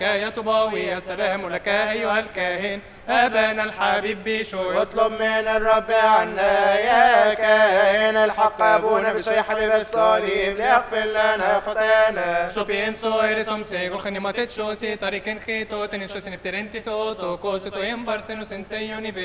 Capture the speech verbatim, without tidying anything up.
يا طوباوي يا سلام لك أيها الكاهن أبانا الحبيب بيشو اطلب من الرب عنا يا كاهن الحق أبونا بشوي حبيب الصليب ليغفر لنا خطايانا. شو بينسو إرسوم سيغو خني ما تتشوسي طريقين خيتو تنشوسي نبترنتي ثوتو كوسيتو ينبرسنو سنسيوني